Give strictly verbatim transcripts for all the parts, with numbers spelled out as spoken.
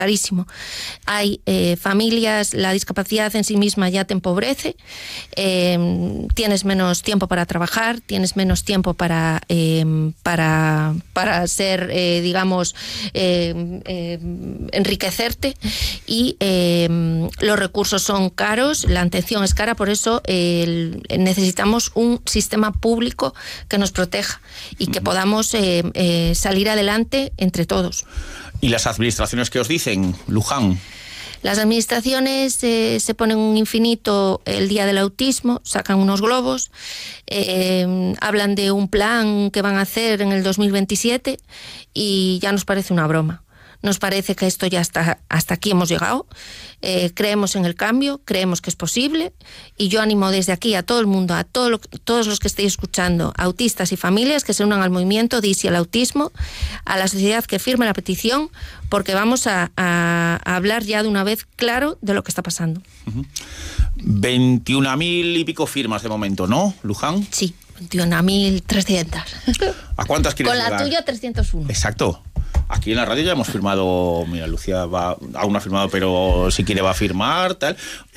clarísimo. Hay eh, familias, la discapacidad en sí misma ya te empobrece, eh, tienes menos tiempo para trabajar, tienes menos tiempo para, eh, para, para ser, eh, digamos, eh, eh, enriquecerte, y eh, los recursos son caros, la atención es cara, por eso eh, necesitamos un sistema público que nos proteja y que podamos eh, eh, salir adelante entre todos. ¿Y las administraciones qué os dicen, Luján? Las administraciones eh, se ponen un infinito el día del autismo, sacan unos globos, eh, hablan de un plan que van a hacer en el dos mil veintisiete y ya nos parece una broma. Nos parece que esto ya está, hasta aquí hemos llegado, eh, creemos en el cambio, creemos que es posible, y yo animo desde aquí a todo el mundo, a todo lo, todos los que estéis escuchando, autistas y familias, que se unan al movimiento de Sí al Autismo, a la sociedad que firme la petición, porque vamos a, a, a hablar ya de una vez claro de lo que está pasando. Uh-huh. veintiuna mil y pico firmas de momento, ¿no, Luján? Sí, veintiuna mil trescientas. ¿A cuántas quieres Con la llegar? tuya, trescientos uno. Exacto. Aquí en la radio ya hemos firmado, mira, Lucía va, aún no ha firmado, pero si quiere va a firmar, tal.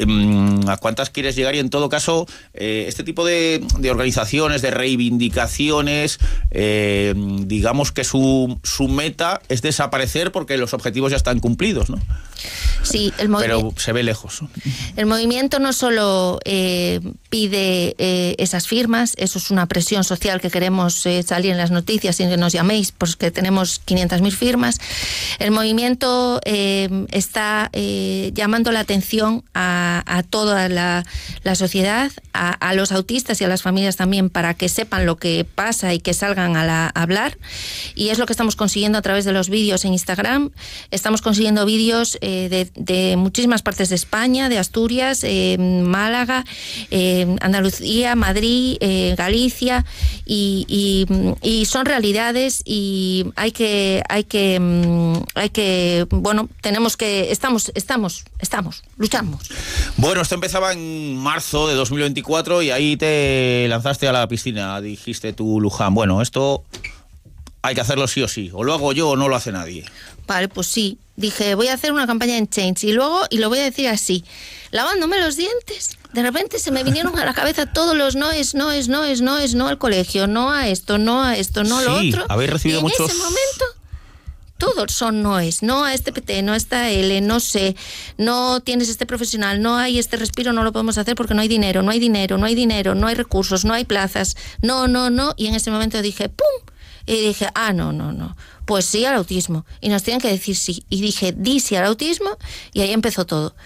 ¿A cuántas quieres llegar? Y en todo caso, eh, este tipo de, de organizaciones, de reivindicaciones, eh, digamos que su, su meta es desaparecer porque los objetivos ya están cumplidos, ¿no? Sí, el movimiento. Pero se ve lejos. El movimiento no solo eh, pide eh, esas firmas, eso es una presión social que queremos eh, salir en las noticias y que nos llaméis, porque tenemos quinientas mil firmas. El movimiento eh, está eh, llamando la atención a, a toda la, la sociedad, a, a los autistas y a las familias también, para que sepan lo que pasa y que salgan a, la, a hablar. Y es lo que estamos consiguiendo a través de los vídeos en Instagram. Estamos consiguiendo vídeos eh, de, de muchísimas partes de España, de Asturias, eh, Málaga, eh, Andalucía, Madrid, eh, Galicia, y, y, y son realidades, y hay que hay que hay que bueno, tenemos que estamos estamos estamos luchamos. Bueno, esto empezaba en marzo de dos mil veinticuatro y ahí te lanzaste a la piscina, dijiste tú, Luján, bueno, esto hay que hacerlo sí o sí, o lo hago yo o no lo hace nadie. Vale, pues sí, dije, voy a hacer una campaña en Change, y luego, y lo voy a decir así, lavándome los dientes, de repente se me vinieron a la cabeza todos los noes, noes, noes, noes, no al colegio, no a esto, no a esto, no a lo sí, otro. habéis recibido y en muchos... ese momento todos son noes, no a este P T, no a esta L, no sé, no tienes este profesional, no hay este respiro, no lo podemos hacer porque no hay dinero, no hay dinero, no hay dinero, no hay recursos, no hay plazas, no, no, no, y en ese momento dije, ¡pum! Y dije, ah, no, no, no, pues sí al autismo. Y nos tienen que decir sí. Y dije, di sí al autismo, y ahí empezó todo.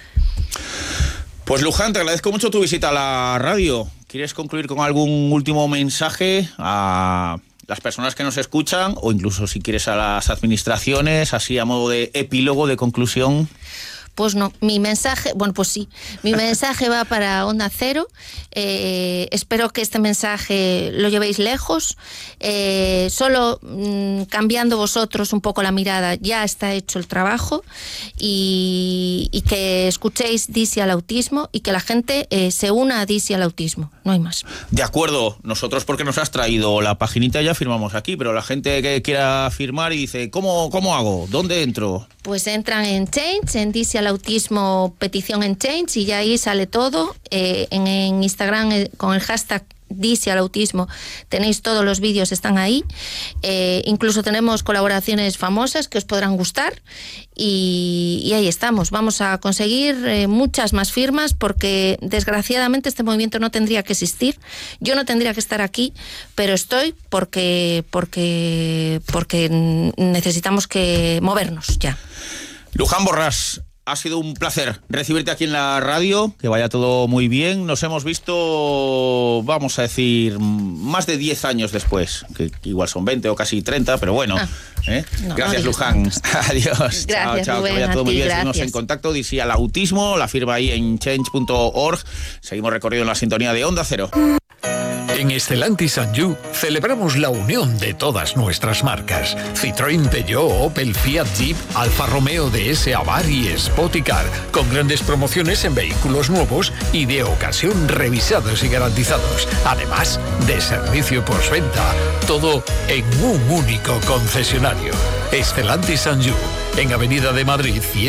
Pues Luján, te agradezco mucho tu visita a la radio. ¿Quieres concluir con algún último mensaje a las personas que nos escuchan, o incluso si quieres a las administraciones, así a modo de epílogo, de conclusión? Pues no, mi mensaje, bueno, pues sí, mi mensaje va para Onda Cero. Eh, espero que este mensaje lo llevéis lejos. Eh, solo mmm, cambiando vosotros un poco la mirada ya está hecho el trabajo, y, y que escuchéis Di Sí al Autismo, y que la gente eh, se una a Di Sí al Autismo, no hay más. De acuerdo, nosotros porque nos has traído la paginita ya firmamos aquí, pero la gente que quiera firmar y dice, ¿cómo, cómo hago? ¿Dónde entro? Pues entran en Change, en Di Sí al Autismo, petición en Change, y ya ahí sale todo. Eh, en, en Instagram eh, con el hashtag Di Sí al Autismo tenéis todos los vídeos, están ahí. Eh, incluso tenemos colaboraciones famosas que os podrán gustar, y, y ahí estamos. Vamos a conseguir eh, muchas más firmas, porque desgraciadamente este movimiento no tendría que existir. Yo no tendría que estar aquí, pero estoy porque porque porque necesitamos que movernos ya. Luján Borràs, ha sido un placer recibirte aquí en la radio, que vaya todo muy bien. Nos hemos visto, vamos a decir, más de diez años después, que igual son veinte o casi treinta, pero bueno. Ah, ¿eh? no, no gracias, Luján. Adiós. Gracias, chao, chao, Rubén, que vaya todo muy bien. gracias. Seguimos en contacto. Di Sí al Autismo, la firma ahí en change punto org. Seguimos recorriendo en la sintonía de Onda Cero. En Stellantis and You celebramos la unión de todas nuestras marcas. Citroën, Peugeot, Opel, Fiat, Jeep, Alfa Romeo, D S, Abarth y Spoticar, con grandes promociones en vehículos nuevos y de ocasión revisados y garantizados. Además de servicio postventa, todo en un único concesionario. Stellantis and You, en Avenida de Madrid cien.